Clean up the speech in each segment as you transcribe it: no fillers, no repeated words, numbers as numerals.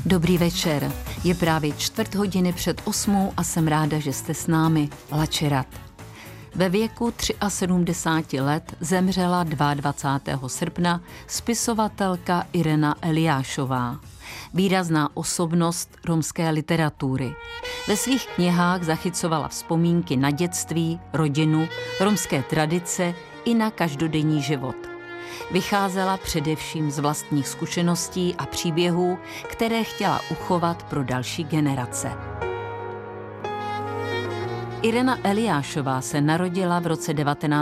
Dobrý večer. Je právě 7:15 a jsem ráda, že jste s námi. Lačerat. Ve věku 73 let zemřela 22. srpna spisovatelka Irena Eliášová. Výrazná osobnost romské literatury. Ve svých knihách zachycovala vzpomínky na dětství, rodinu, romské tradice i na každodenní život. Vycházela především z vlastních zkušeností a příběhů, které chtěla uchovat pro další generace. Irena Eliášová se narodila v roce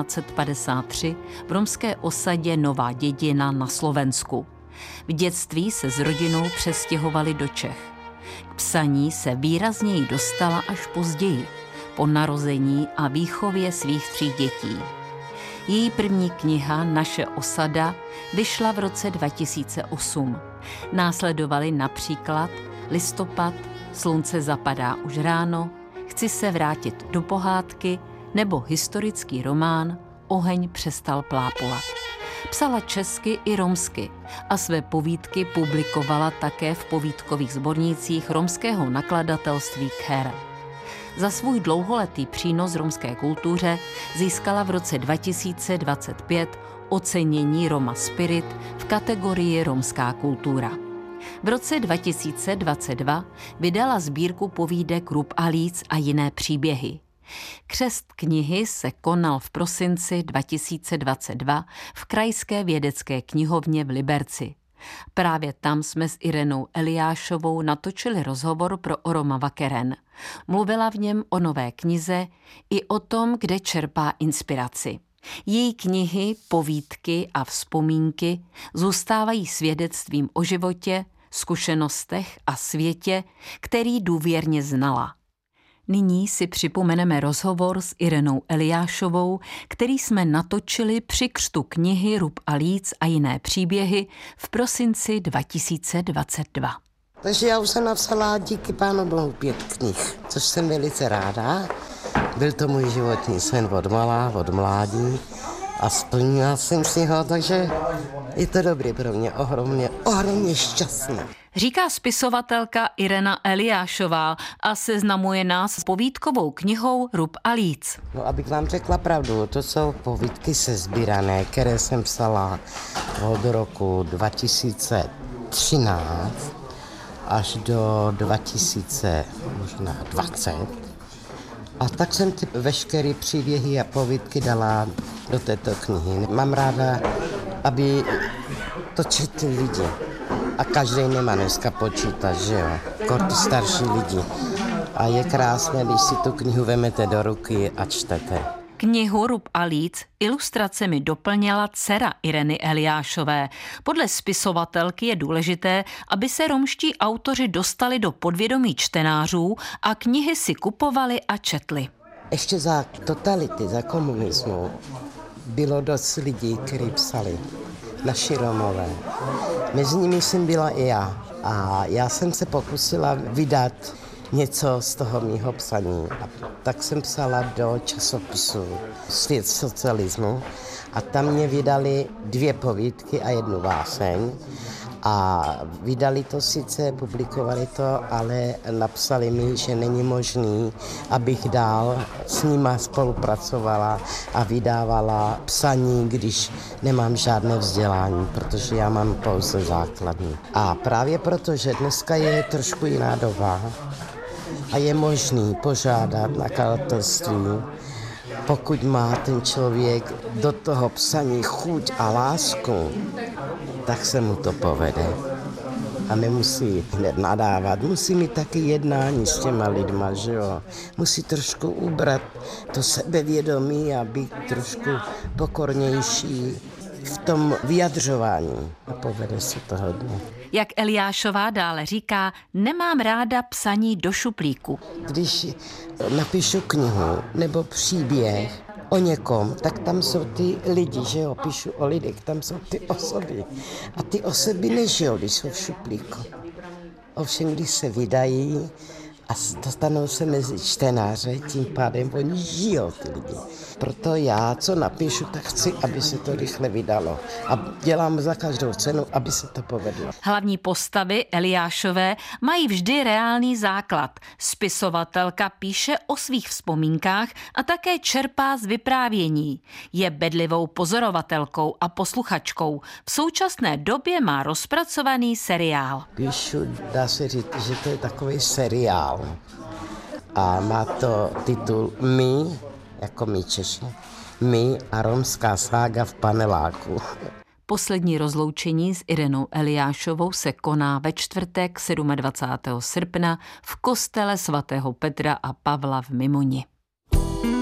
1953 v romské osadě Nová Dědina na Slovensku. V dětství se s rodinou přestěhovali do Čech. K psaní se výrazněji dostala až později, po narození a výchově svých 3 dětí. Její první kniha Naše osada vyšla v roce 2008. Následovaly například Listopad, Slunce zapadá už ráno, Chci se vrátit do pohádky nebo historický román Oheň přestal plápolat. Psala česky i romsky a své povídky publikovala také v povídkových sbornících romského nakladatelství Kher. Za svůj dlouholetý přínos romské kultuře získala v roce 2025 ocenění Roma Spirit v kategorii Romská kultura. V roce 2022 vydala sbírku povídek Rub a Líc a jiné příběhy. Křest knihy se konal v prosinci 2022 v Krajské vědecké knihovně v Liberci. Právě tam jsme s Irenou Eliášovou natočili rozhovor pro Oroma Vakeren. Mluvila v něm o nové knize i o tom, kde čerpá inspiraci. Její knihy, povídky a vzpomínky zůstávají svědectvím o životě, zkušenostech a světě, který důvěrně znala. Nyní si připomeneme rozhovor s Irenou Eliášovou, který jsme natočili při křtu knihy Rub a Líc a jiné příběhy v prosinci 2022. Takže já už jsem napsala díky Pánu Bohu 5 knih, což jsem velice ráda. Byl to můj životní sen od malá, od mládí a splnila jsem si ho, takže je to dobrý pro mě, ohromně šťastný. Říká spisovatelka Irena Eliášová a seznamuje nás s povídkovou knihou Rub a Líc. No, abych vám řekla pravdu, to jsou povídky sesbírané, které jsem psala od roku 2013 až do 2020. A tak jsem ty veškeré příběhy a povídky dala do této knihy. Mám ráda, aby to četli lidi. A každý nemá dneska počítač, že jo? Kort starší lidi. A je krásné, když si tu knihu vemete do ruky a čtete. Knihu Rub a Líc ilustracemi doplnila dcera Ireny Eliášové. Podle spisovatelky je důležité, aby se romští autoři dostali do podvědomí čtenářů a knihy si kupovali a četli. Ještě za totality, za komunismu bylo dost lidí, kteří psali. Naši Romové. Mezi nimi jsem byla i já. A já jsem se pokusila vydat něco z toho mýho psaní. A tak jsem psala do časopisu Svět socialismu a tam mě vydali 2 povídky a 1 báseň. A vydali to sice, publikovali to, ale napsali mi, že není možný, abych dál s nima spolupracovala a vydávala psaní, když nemám žádné vzdělání, protože já mám pouze základní. A právě proto, že dneska je trošku jiná doba a je možný požádat nakladatelství, pokud má ten člověk do toho psaní chuť a lásku, tak se mu to povede. A nemusí hned nadávat, musí mít taky jednání s těma lidma, že jo. Musí trošku ubrat to sebevědomí a být trošku pokornější v tom vyjadřování. A povede se to hodně. Jak Eliášová dále říká, nemám ráda psaní do šuplíku. Když napíšu knihu nebo příběh o někom, tak tam jsou ty lidi, že jo, píšu o lidech, tam jsou ty osoby. A ty osoby nežijou, když jsou v šuplíku. Ovšem, když se vydají a dostanou se mezi čtenáře, tím pádem oni žijou ty lidi. Proto já, co napíšu, tak chci, aby se to rychle vydalo. A dělám za každou cenu, aby se to povedlo. Hlavní postavy Eliášové mají vždy reálný základ. Spisovatelka píše o svých vzpomínkách a také čerpá z vyprávění. Je bedlivou pozorovatelkou a posluchačkou. V současné době má rozpracovaný seriál. Píšu, dá se říct, že to je takový seriál. A má to titul My, jako my Češi, My a romská sága v paneláku. Poslední rozloučení s Irenou Eliášovou se koná ve čtvrtek 27. srpna v kostele svatého Petra a Pavla v Mimoni.